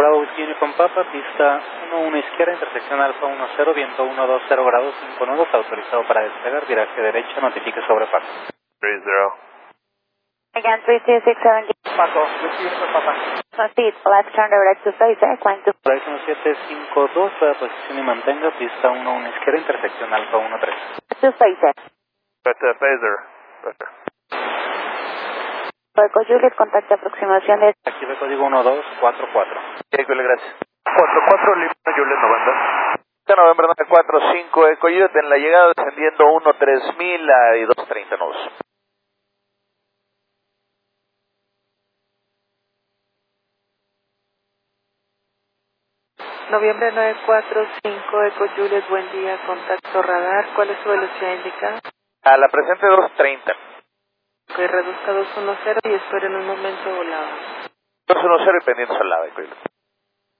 Bravo Whiskey Uniform Papa, pista 11 izquierda, intersección Alfa 10, viento 120 grados 5 nudos, autorizado para despegar, viraje derecha, notifique sobre paso. 30. Again, 3267. Paso, Whiskey Uniform Papa. Proceed, left turn direct to face, climb to... Horizon 752, para posición y mantenga, pista 11 izquierda, intersección Alfa 13. To face. Phaser. Vector. Eco Juliet, contacto aproximación de... Aquí el código 1244. Eco, gracias. 44, Lima, Juliet, November. November 945, Eco Juliet, en la llegada descendiendo 13000 y 230 nudos. Noviembre 945, Eco Juliet, buen día, contacto radar, ¿cuál es su velocidad indicada? A la presente 230. Ok, reduzca 210 y esperen un momento volado. 210 y pendientes al lado, Eco Juliet.